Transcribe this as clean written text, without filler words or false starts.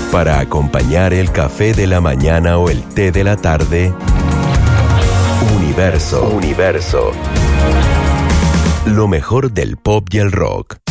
Para acompañar el café de la mañana o el té de la tarde, Universo. Lo mejor del pop y el rock.